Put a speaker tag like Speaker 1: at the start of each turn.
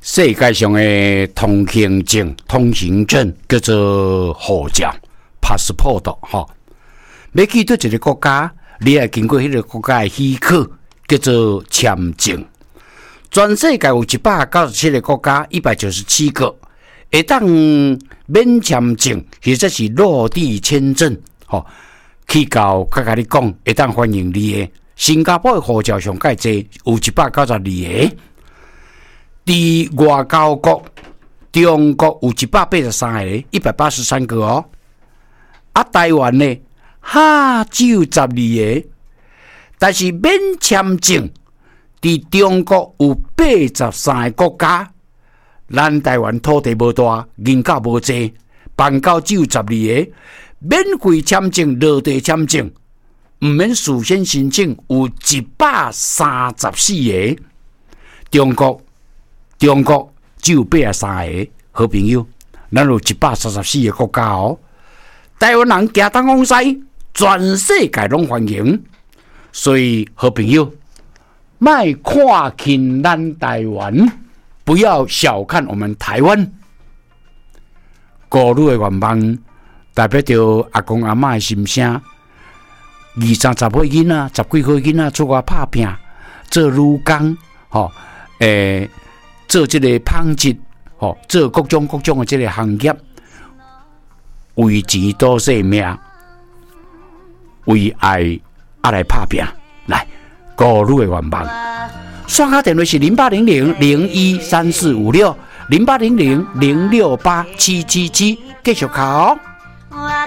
Speaker 1: 世界上的通行证叫做护照 passport 哈。要去到一个国家，你要经过迄个国家的许可，叫做签证。全世界有197个国家，197个会当免签证，或者是落地签证，吼，去到甲你讲，会当欢迎你的。新加坡的护照上介济，有192个。伫外交国，中国有183个，183个哦。啊，台湾呢，只有12个。但是免签证，伫中国有83个国家。咱台湾土地无大，人口无济，邦交只有12个。免费签证、落地签证，毋免事先申请，有134个。中国只有83个，好朋友，咱有134个国家哦。台湾人行东往西，全世界拢欢迎。所以，好朋友，莫看轻咱台湾，不要小看我们台湾。古女的愿望，代表着阿公阿嬷的心声。20-30岁囡仔，10几岁囡仔出外打拼，做女工，做这个纺织，做各种的这个行业，为钱赌性命，为爱来打拼。来，古女的愿望，刷卡电话是0800013456，0800068777，继续考。